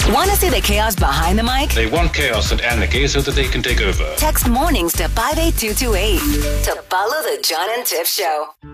Want to see the chaos behind the mic? They want chaos and anarchy so that they can take over. Text mornings to 58228 to follow the John and Tiff Show.